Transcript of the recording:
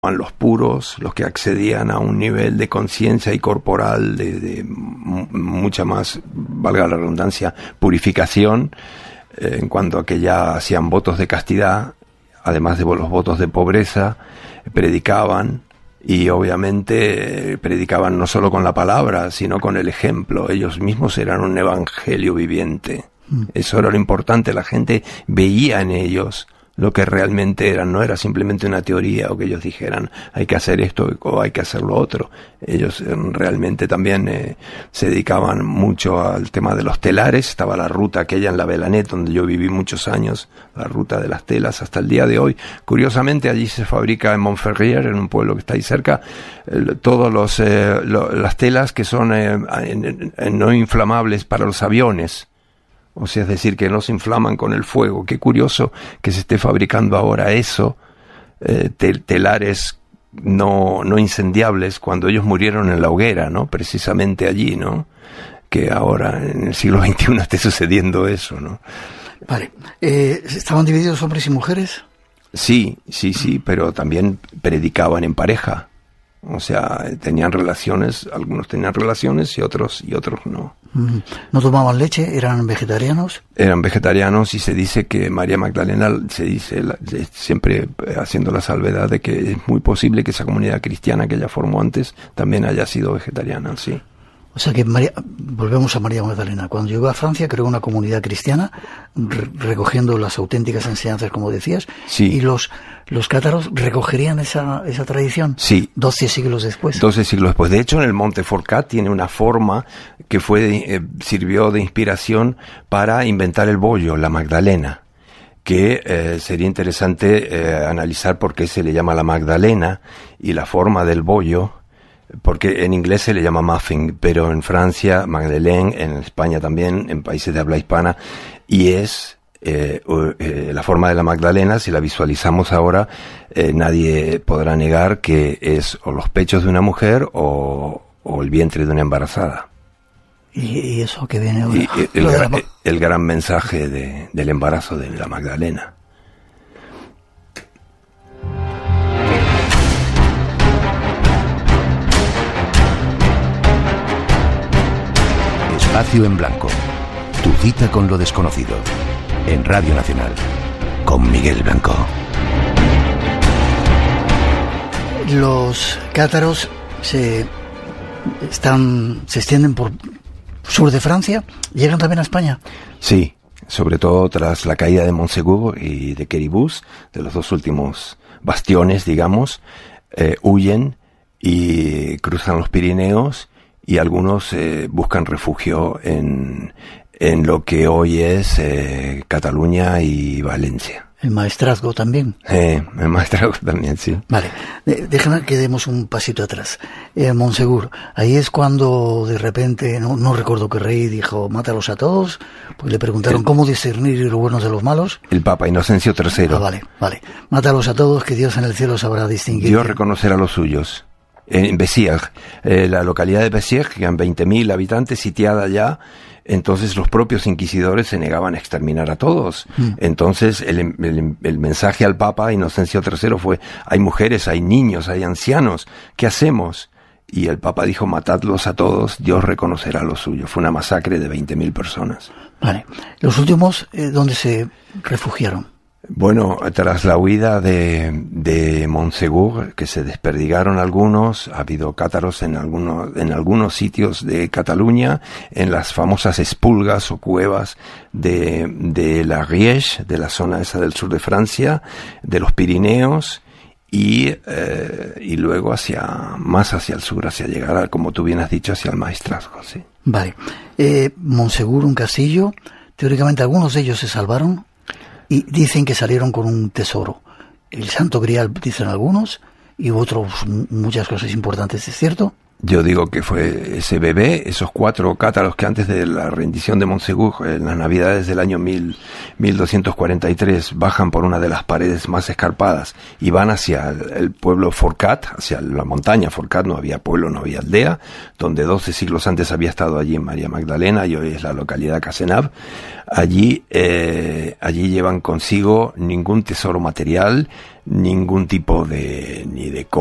los puros, los que accedían a un nivel de conciencia y corporal de mucha más, valga la redundancia, purificación, en cuanto a que ya hacían votos de castidad, además de los votos de pobreza, predicaban, y obviamente predicaban no solo con la palabra, sino con el ejemplo. Ellos mismos eran un evangelio viviente. Eso era lo importante, la gente veía en ellos lo que realmente eran, no era simplemente una teoría o que ellos dijeran hay que hacer esto o hay que hacer lo otro. Ellos realmente también se dedicaban mucho al tema de los telares. Estaba la ruta aquella en la Belanet, donde yo viví muchos años, la ruta de las telas hasta el día de hoy. Curiosamente allí se fabrica en Montferrier, en un pueblo que está ahí cerca, todos las telas que son no inflamables para los aviones. O sea, es decir, que no se inflaman con el fuego. Qué curioso que se esté fabricando ahora eso, telares no incendiables, cuando ellos murieron en la hoguera, ¿no? Precisamente allí, ¿no? Que ahora, en el siglo XXI, esté sucediendo eso, ¿no? Vale. ¿Estaban divididos hombres y mujeres? Sí, pero también predicaban en pareja. O sea, tenían relaciones, algunos tenían relaciones y otros no. ¿No tomaban leche? ¿Eran vegetarianos? Eran vegetarianos, y se dice que María Magdalena, siempre haciendo la salvedad de que es muy posible que esa comunidad cristiana que ella formó antes también haya sido vegetariana, sí. O sea que volvemos a María Magdalena. Cuando llegó a Francia creó una comunidad cristiana recogiendo las auténticas enseñanzas, como decías. Sí. ¿Y los cátaros recogerían esa tradición? Sí. 12 siglos después. 12 siglos después. De hecho, en el Monte Forcat tiene una forma que sirvió de inspiración para inventar el bollo, la Magdalena, que sería interesante analizar por qué se le llama la Magdalena y la forma del bollo. Porque en inglés se le llama muffin, pero en Francia, Magdeleine, en España también, en países de habla hispana, y es la forma de la Magdalena. Si la visualizamos ahora, nadie podrá negar que es o los pechos de una mujer o el vientre de una embarazada. ¿Y eso que viene ahora? El gran mensaje del embarazo de la Magdalena. Espacio en Blanco. Tu cita con lo desconocido. En Radio Nacional. Con Miguel Blanco. Los cátaros se extienden por sur de Francia. ¿Llegan también a España? Sí, sobre todo tras la caída de Montsegur y de Queribus, de los dos últimos bastiones, digamos, huyen y cruzan los Pirineos. Y algunos buscan refugio en lo que hoy es Cataluña y Valencia. El maestrazgo también. El maestrazgo también, sí. Vale, déjame que demos un pasito atrás. Montsegur, ahí es cuando de repente, no recuerdo qué rey dijo, mátalos a todos, pues le preguntaron cómo discernir los buenos de los malos. El Papa Inocencio III. Vale. Mátalos a todos, que Dios en el cielo sabrá distinguir. Dios reconocerá a los suyos. En Béziers, la localidad de Béziers, que eran 20.000 habitantes, sitiada ya, entonces los propios inquisidores se negaban a exterminar a todos. Entonces el mensaje al Papa Inocencio III fue, hay mujeres, hay niños, hay ancianos, ¿qué hacemos? Y el Papa dijo, matadlos a todos, Dios reconocerá lo suyo. Fue una masacre de 20.000 personas. Vale. ¿Los últimos dónde se refugiaron? Bueno, tras la huida de Montsegur, que se desperdigaron algunos, ha habido cátaros en algunos sitios de Cataluña, en las famosas espulgas o cuevas de la Riège, de la zona esa del sur de Francia, de los Pirineos, y luego más hacia el sur, hacia llegar, como tú bien has dicho, hacia el maestrazgo, sí. Vale. Montsegur, un castillo, teóricamente algunos de ellos se salvaron. Y dicen que salieron con un tesoro. El Santo Grial, dicen algunos, y otros muchas cosas importantes, ¿es cierto? Yo digo que fue ese bebé, esos 4 cátaros que antes de la rendición de Montsegur, en las navidades del año 1243, bajan por una de las paredes más escarpadas y van hacia el pueblo Forcat, hacia la montaña Forcat. No había pueblo, no había aldea, donde 12 siglos antes había estado allí María Magdalena, y hoy es la localidad Casenave. Allí llevan consigo ningún tesoro material, ningún tipo de